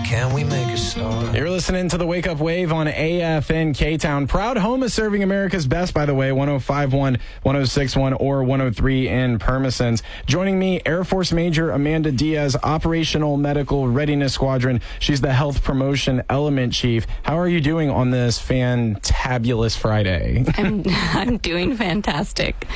Can we make a start? You're listening to the Wake Up Wave on AFN K-Town. Proud home of serving America's best, by the way, 105.1, 106.1, or 103 in Permisons. Joining me, Air Force Major Amanda Diaz, Operational Medical Readiness Squadron. She's the Health Promotion Element Chief. How are you doing on this fantabulous Friday? I'm doing fantastic.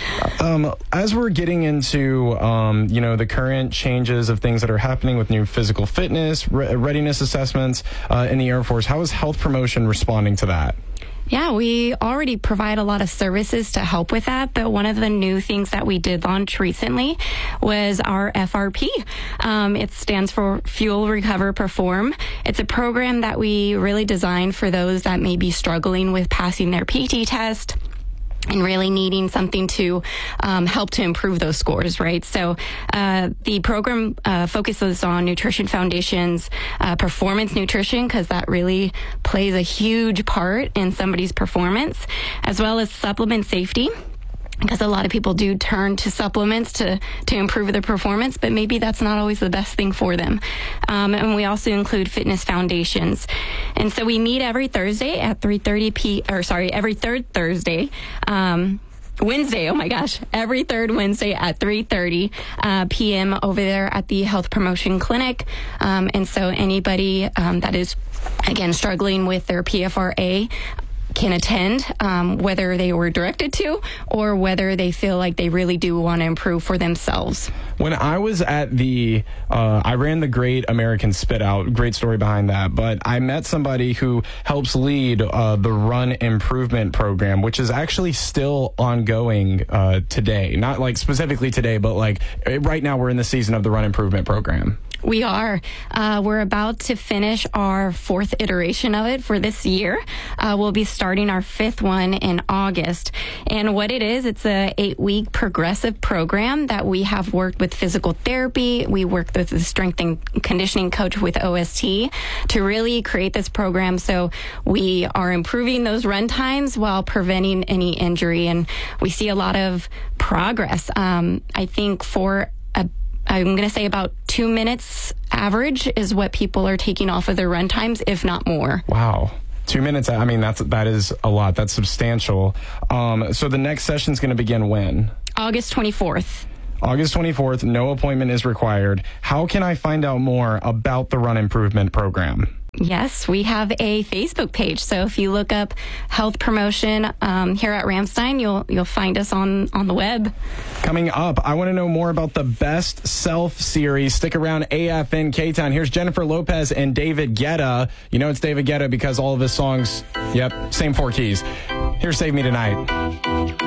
As we're getting into, the current changes of things that are happening with new physical fitness, readiness assessments in the Air Force, how is health promotion responding to that? Yeah, we already provide a lot of services to help with that, but one of the new things that we did launch recently was our FRP. It stands for Fuel, Recover, Perform. It's a program that we really designed for those that may be struggling with passing their PT test and really needing something to help to improve those scores, right? So the program focuses on Nutrition Foundation's performance nutrition, because that really plays a huge part in somebody's performance, as well as supplement safety, because a lot of people do turn to supplements to improve their performance, but maybe that's not always the best thing for them. And we also include fitness foundations. And so we meet every Thursday at every third Thursday. Wednesday, every third Wednesday at 3:30 p.m. over there at the Health Promotion Clinic. And so anybody that is, again, struggling with their PFRA can attend, whether they were directed to or whether they feel like they really do want to improve for themselves. When I was at I ran the Great American Spit Out, great story behind that, but I met somebody who helps lead the Run Improvement Program, which is actually still ongoing today. Not like specifically today, but like right now we're in the season of the Run Improvement Program. We are. We're about to finish our fourth iteration of it for this year. We'll be starting our fifth one in August. And what it is, it's a 8-week progressive program that we have worked with physical therapy. We worked with the strength and conditioning coach with OST to really create this program. So we are improving those run times while preventing any injury. And we see a lot of progress. I think I'm going to say about 2 minutes average is what people are taking off of their run times, if not more. Wow. 2 minutes. I mean, that is a lot. That's substantial. So the next session is going to begin when? August 24th. August 24th. No appointment is required. How can I find out more about the Run Improvement Program? Yes, we have a Facebook page. So if you look up Health Promotion here at Ramstein, you'll find us on the web. Coming up, I want to know more about the Best Self series. Stick around, AFN K-Town. Here's Jennifer Lopez and David Guetta. You know it's David Guetta because all of his songs, same 4 keys. Here's Save Me Tonight.